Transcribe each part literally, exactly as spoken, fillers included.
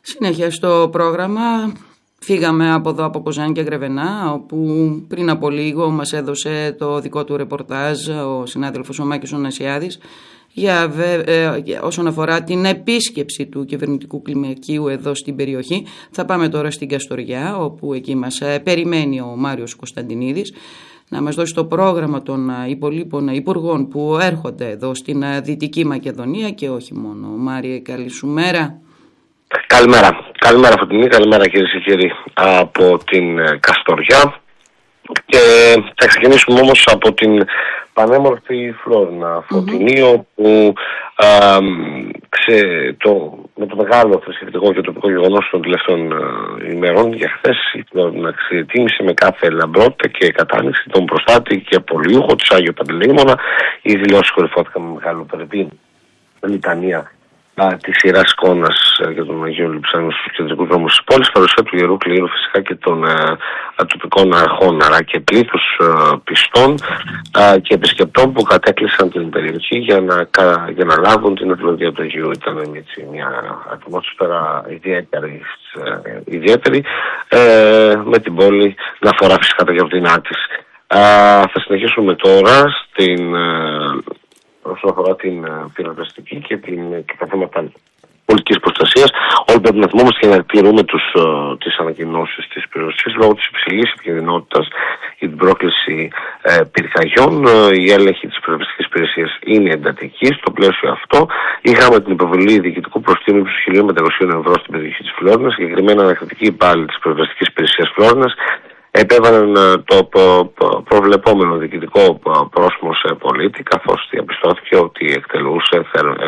Συνέχεια στο πρόγραμμα φύγαμε από εδώ από Κοζάνη και Γρεβενά, όπου πριν από λίγο μας έδωσε το δικό του ρεπορτάζ ο συνάδελφος ο Μάκης ο Νασιάδης για, ε, για, όσον αφορά την επίσκεψη του κυβερνητικού κλιμακίου εδώ στην περιοχή. Θα πάμε τώρα στην Καστοριά, όπου εκεί μας ε, περιμένει ο Μάριος Κωνσταντινίδης να μας δώσει το πρόγραμμα των υπολείπων υπουργών που έρχονται εδώ στην Δυτική Μακεδονία και όχι μόνο. Μάριε, καλή σου μέρα. Καλημέρα. Καλημέρα Φωτεινή, καλημέρα κυρίες και κύριοι από την Καστοριά. Και θα ξεκινήσουμε όμως από την πανέμορφη Φλόρινα, Φωτεινή, mm-hmm. όπου α, ξε, το, με το μεγάλο θρησκευτικό και τοπικό γεγονός των τελευταίων α, ημερών για χθες η Φλόρινα ξετίμησε με κάθε λαμπρότητα και κατάνοιξη τον προστάτη και πολιούχο της Άγιο Παντελεήμονα. Οι δηλώσεις κορυφώθηκαν με μεγάλο περίπου λιτανία τη ιερά εικόνα για τον Αγίο Λειψάνο στους κεντρικούς δρόμους της πόλης, παρουσία του Ιερού Κλήρου φυσικά και των ε, τοπικών αρχών, αλλά και πλήθους ε, πιστών ε, και επισκεπτών που κατέκλυσαν την περιοχή για να, κα, για να λάβουν την ευλογία του Αγίου. Ήταν έτσι, μια ατμόσφαιρα ιδιαίτερη, ε, ιδιαίτερη ε, με την πόλη να φορά φυσικά τα γιορτινά της. Ε, θα συνεχίσουμε τώρα στην ε, όσον αφορά την πυροσβεστική και, και τα θέματα πολιτικής προστασίας. Όλοι πρέπει να θυμόμαστε και να τηρούμε τους, uh, τις ανακοινώσεις της πυροσβεστικής λόγω της υψηλής επικινδυνότητας για την πρόκληση ε, πυρκαγιών. Ε, η έλεγχη της πυροσβεστικής υπηρεσίας είναι εντατική. Στο πλαίσιο αυτό είχαμε την υποβολή διοικητικού προστίμου ύψους χίλια πεντακόσια ευρώ στην περιοχή της Φλόρινας. Συγκεκριμένα ανακριτικοί υπάλληλοι της πυροσβεστικής υπηρεσίας Φλόρινας επέβαλαν το προβλεπόμενο διοικητικό πρόσημο σε πολίτη, καθώς διαπιστώθηκε ότι εκτελούσε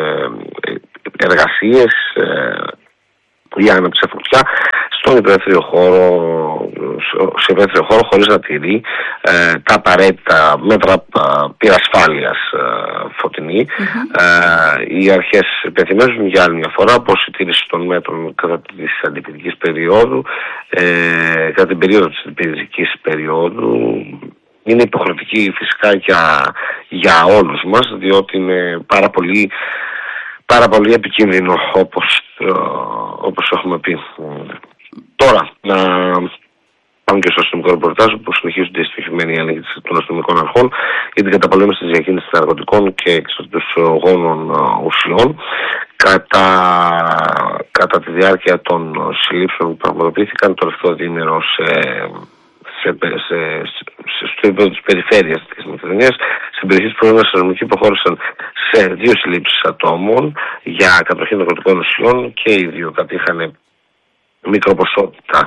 εργασίες για άναψη φωτιά στον υπερεύθερο χώρο, σε υπερεύθερο χώρο χωρίς να τηρεί ε, τα απαραίτητα μέτρα πυρασφάλειας ε, Φωτεινή. Mm-hmm. Ε, οι αρχές υπενθυμίζουν για άλλη μια φορά πως η τήρηση των μέτρων κατά της αντιπυρικής περίοδου, ε, κατά την περίοδο της αντιπυρικής περίοδου είναι υποχρεωτική φυσικά για, για όλους μας, διότι είναι πάρα πολύ πάρα πολύ επικίνδυνο όπως, όπως έχουμε πει. Τώρα, να πάμε και στο αστυνομικό ρεπορτάζ που συνεχίζονται οι στοιχειωμένοι έλεγχοι των αστυνομικών αρχών για την καταπολέμηση της διακίνησης ναρκωτικών και εξωτικών ουσιών. Κατά, κατά τη διάρκεια των συλλήψεων που πραγματοποιήθηκαν το τελευταίο διήμερο σε Σε, σε, σε, στο επίπεδο της περιφέρειας της Μακεδονίας, στην περιοχή της Φλόρινας αστυνομικοί προχώρησαν σε δύο συλλήψεις ατόμων για κατοχή ναρκωτικών ουσιών και οι δύο κατήχαν μικροποσότητα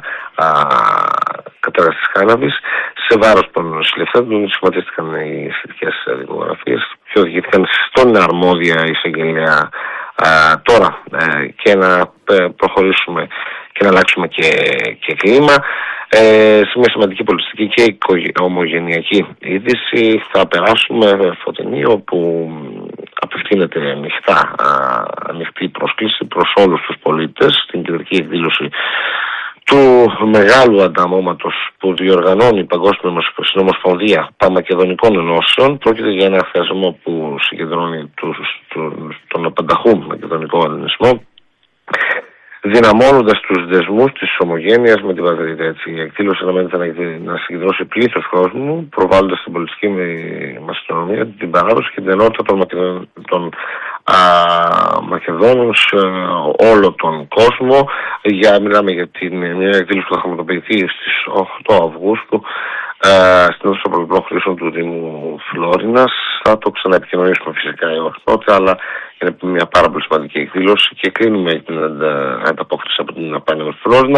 κατάστασης κάναβης. Σε βάρος των συλληφθέντων σχηματίστηκαν οι σχετικές δικογραφίες και οδηγήθηκαν στον αρμόδια εισαγγελέα. Τώρα ε, και να προχωρήσουμε και να αλλάξουμε και, και κλίμα. Ε, σε μια σημαντική πολιτιστική και ομογενειακή είδηση θα περάσουμε Φωτεινή, όπου απευθύνεται ανοιχτά, ανοιχτή πρόσκληση προς όλους τους πολίτες στην κεντρική εκδήλωση του μεγάλου ανταμώματος που διοργανώνει η Παγκόσμια Συνομοσπονδία Παμακεδονικών Ενώσεων. Πρόκειται για ένα θεσμό που συγκεντρώνει τους, τους, τον απανταχού μακεδονικό ελληνισμό, δυναμώνοντας τους δεσμούς της ομογένειας με την πατρίδα. Έτσι, η εκδήλωση αναμένεται να, να συγκεντρώσει πλήθος κόσμου, προβάλλοντας την πολιτική μας κοινωνία, την παράδοση και την ενότητα των, Μακεδον, των α, Μακεδόνων σε όλο τον κόσμο. Για, μιλάμε για την, μια εκδήλωση που θα πραγματοποιηθεί στις οκτώ Αυγούστου στην αίθουσα Πολυπλών Χρήσεων του Δήμου Φλόρινας. Θα το ξαναεπικοινωνήσουμε φυσικά έως τότε, αλλά είναι μια πάρα πολύ σημαντική εκδήλωση και κλείνουμε την ανταπόκριση από την Πανέμορφη Φλόρινα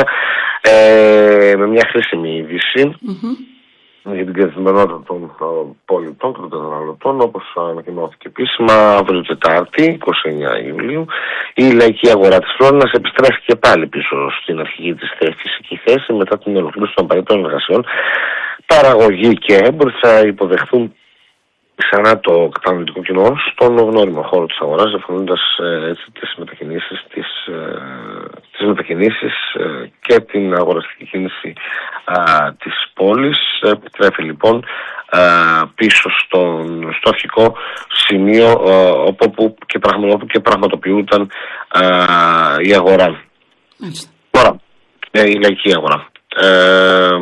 ε, με μια χρήσιμη είδηση mm-hmm. για την καθημερινότητα των πολιτών και των καταναλωτών, όπως ανακοινώθηκε επίσημα αύριο Τετάρτη, εικοστή ενάτη Ιουλίου, η λαϊκή αγορά της Φλόρινας επιστρέφει και πάλι πίσω στην αρχική της φυσική θέση μετά την ολοκλήρωση των απαραίτητων εργασιών. Παραγωγή και έμποροι θα υποδεχθούν ξανά το καταναλωτικό κοινό στον γνώριμο χώρο της αγοράς, διαφωνώντας ε, έτσι τις μετακινήσεις, τις, ε, τις μετακινήσεις ε, και την αγοραστική κίνηση ε, της πόλης. Επιστρέφει λοιπόν ε, πίσω στον, στο αρχικό σημείο ε, όπου, και πραγμα, όπου και πραγματοποιούταν ε, η αγορά. Μάλιστα. Τώρα, ε, η λαϊκή αγορά. Ε,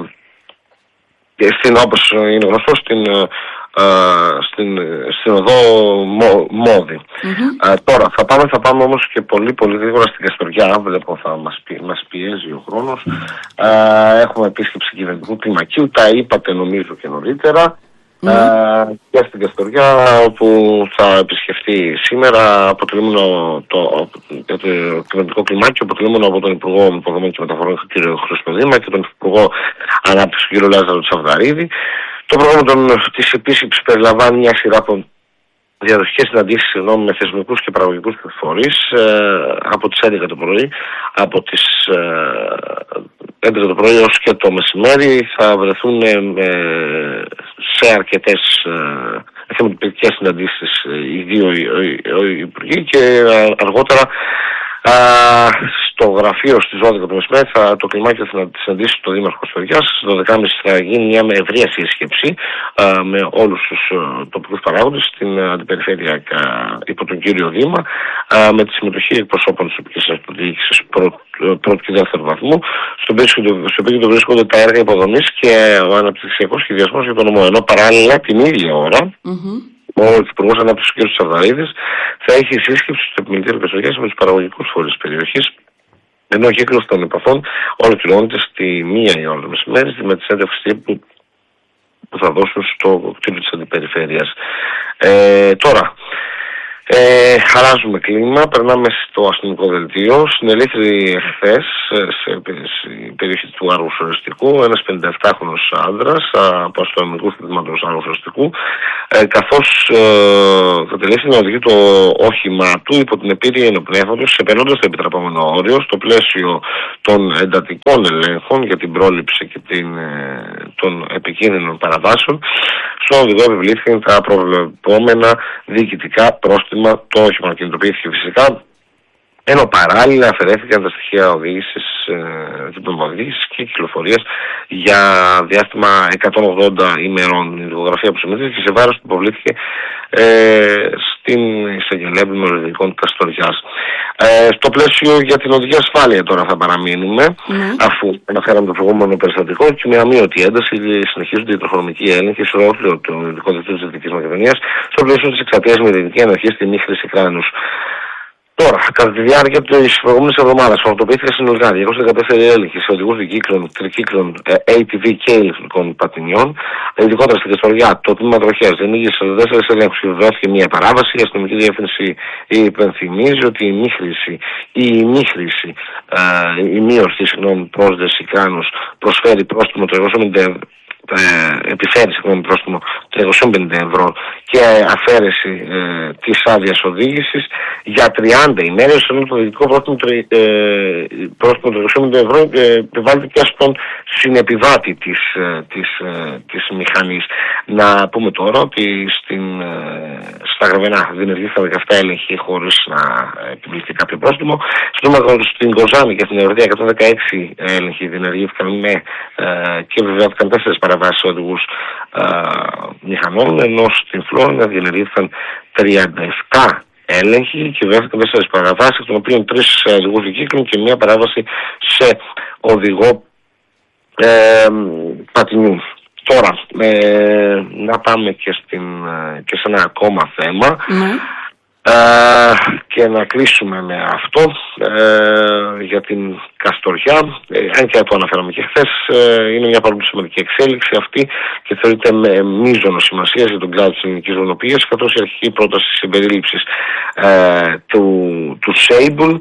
στην, όπως είναι γνωστό, στην, ε, στην, στην οδό Μο, Μόδι. Mm-hmm. Ε, τώρα θα πάμε, θα πάμε όμως και πολύ πολύ γρήγορα στην Καστοριά. Βλέπω θα μας, πι, μας πιέζει ο χρόνος. Ε, έχουμε επίσκεψη κυβερνητικού κλιμακίου, τα είπατε νομίζω και νωρίτερα. Mm. Uh, και στην Καστοριά, όπου θα επισκεφτεί σήμερα αποτελούμενο το, το, το κυβερνητικό κλιμάκιο, αποτελούμενο από τον Υπουργό Υποδομών και Μεταφορών κ. Χρήστο Δήμα και τον Υπουργό Ανάπτυξης κ. Λάζαρο Τσαβδαρίδη. Το πρόγραμμα της επίσκεψης περιλαμβάνει μια σειρά από διαδοχικές συναντήσεις με θεσμικούς και παραγωγικούς φορείς ε, από τις έντεκα το πρωί, από τις ε, έντεκα το πρωί ως και το μεσημέρι θα βρεθούν ε, σε αρκετές ε, θεματικές συναντήσεις οι δύο οι υπουργοί και αργότερα α, στο γραφείο στις δώδεκα το μεσημέρι θα το κλιμάκιο θα συναντήσει το Δήμαρχο Καστοριάς. Στις δώδεκα και μισή θα γίνει μια ευρεία σύσκεψη α, με όλους τους α, τοπικούς παράγοντες στην αντιπεριφέρεια υπό τον κύριο Δήμα, α, με τη συμμετοχή εκπροσώπων της τοπικής αυτοδιοίκησης πρώτου και δεύτερου βαθμού, στο οποίο το βρίσκονται τα έργα υποδομής και ο αναπτυξιακός σχεδιασμός για τον νομό. Ενώ παράλληλα την ίδια ώρα mm-hmm. ο Υπουργός Ανάπτυξης κ. Τσαβδαρίδης θα έχει σύσκεψη στο Επιμελητήριο Καστοριάς με τους παραγωγικούς φορείς της περιοχής, ενώ ο κύκλος των επαφών ολοκληρώνεται στη μία η ώρα το μεσημέρι με τη συνέντευξη που, που θα δώσουν στο κτίριο της αντιπεριφέρειας. Ε, τώρα, Ε, χαράζουμε κλίμα, περνάμε στο αστυνομικό δελτίο. Συνελήφθη εχθές σε περιοχή του Άργους Οριστικού ένας πενηνταεπτάχρονος άντρας από αστυνομικού θετήματος Άργους Οριστικού, ε, καθώς ε, θα τελείξει να οδηγεί το όχημά του υπό την επίρρεια ενοπνεύματος, ξεπερνώντας το επιτραπόμενο όριο στο πλαίσιο των εντατικών ελέγχων για την πρόληψη και την, ε, των επικίνδυνων παραβάσεων. Στον οδηγό επιβλήθηκαν τα προβλεπόμενα διοικητικά πρόστιμα. Το όχημα κινητοποιήθηκε φυσικά, ενώ παράλληλα αφαιρέθηκαν τα στοιχεία οδήγησης, ε, και κυκλοφορίας για διάστημα εκατόν ογδόντα ημερών. Η δικογραφία που συμμετείχε και σε βάρος του υποβλήθηκε ε, στην εισαγγελέα πλημμυρολογικών Καστοριάς. Ε, στο πλαίσιο για την οδική ασφάλεια τώρα θα παραμείνουμε, mm. αφού αναφέραμε το προηγούμενο περιστατικό και με αμύωτη ένταση συνεχίζονται οι τροχονομικοί έλεγχοι σε όλο το ειδικό δελτίο της Δυτικής Μακεδονίας στο πλαίσιο της εξατίας με την ειδική αναρχία στη μη χρήση κράνους. Τώρα, κατά τη διάρκεια της προηγούμενης εβδομάδας, πραγματοποιήθηκαν συνολικά διακόσιοι δεκατέσσερις έλεγχοι σε οδηγούς δικύκλων, τρικύκλων, έι τι βι και ηλεκτρικών πατινιών. Ειδικότερα στην Καστοριά, το τμήμα τροχέας διενήγησε σαράντα τέσσερις ελέγχους και βεβαιώθηκε μια παράβαση. Η αστυνομική διεύθυνση υπενθυμίζει ότι η μη χρήση ή η μη χρήση, η μη ορθή συγγνώμη πρόσδεση κράνους προσφέρει πρόστιμο τριακόσια πενήντα Ε, επιφέρει συγγνώμη πρόστιμο τριακόσια πενήντα ευρώ και αφαίρεση ε, της άδειας οδήγησης για τριάντα ημέρες, ενώ το δυτικό πρόστιμο, ε, πρόστιμο τριακόσια πενήντα ευρώ ε, επιβάλλεται και στον συνεπιβάτη της, ε, της, ε, της μηχανής. Να πούμε τώρα ότι στην, ε, στα Γραβενά διενεργήθηκαν δεκαεπτά έλεγχοι χωρίς να επιβληθεί κάποιο πρόστιμο. Στην Κοζάνη και στην Ευρωπαϊκή εκατόν δεκαέξι έλεγχοι διενεργήθηκαν με, ε, και βεβαιώθηκαν τέσσερις παραβάσεις οδηγούς ε, μηχανών, ενώ στην Φλόρινα διενεργήθηκαν τριάντα επτά έλεγχοι και βεβαιώθηκαν τέσσερις παραβάσεις, εκ των οποίων τρεις οδηγούς δικύκλων και μία παράβαση σε οδηγό ε, πατινιού. Τώρα, ε, να πάμε και, στην, και σε ένα ακόμα θέμα. Mm. Uh, και να κλείσουμε με αυτό uh, για την Καστοριά, uh, αν και το αναφέραμε και χθες, uh, είναι μια πάρα πολύ σημαντική εξέλιξη αυτή και θεωρείται με μείζωνο σημασίας για τον κλάδο της ελληνικής ζωνοποίησης, καθώς η αρχική πρόταση της συμπερίληψης uh, του, του Σέιμπουλ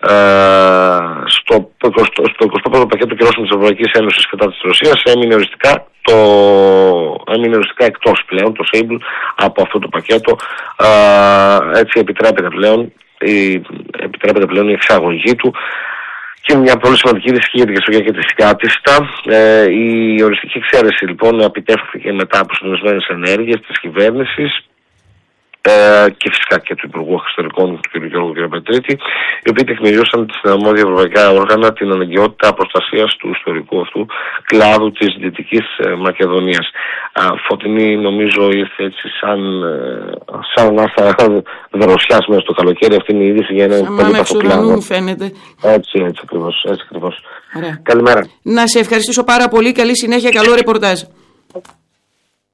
uh, στο, στο, στο εικοστό πρώτο πακέτο κυρώσεων της Ευρωπαϊκής Ένωσης κατά της Ρωσίας έμεινε οριστικά το έμεινε οριστικά εκτός πλέον το Σέιμπουλ από αυτό το πακέτο. Α, έτσι επιτρέπεται πλέον, η, επιτρέπεται πλέον η εξαγωγή του και μια πολύ σημαντική ρίσκη για την Καστοριά και τη Σκιάτιστα. Ε, η οριστική εξαίρεση λοιπόν επιτεύχθηκε μετά από συντονισμένες ενέργειες της κυβέρνησης ε, και φυσικά και του Υπουργού Εξωτερικών του κ. Γιώργου κ. Πετρίτη, οι οποίοι τεκμηρίωσαν στην αρμόδια ευρωπαϊκά όργανα την αναγκαιότητα προστασίας του ιστορικού αυτού κλάδου της Δυτικής Μακεδονίας. Α, Φωτεινή, νομίζω ήρθε έτσι σαν, σαν ανάσα δροσιάς μέσα στο καλοκαίρι. Αυτή είναι η είδηση για έναν πολύ παθό κλάδο. Μου φαίνεται. Έτσι, έτσι ακριβώς. Έτσι ακριβώς. Ωραία. Καλημέρα. Να σε ευχαριστήσω πάρα πολύ. Καλή συνέχεια, καλό ρεπορτάζ.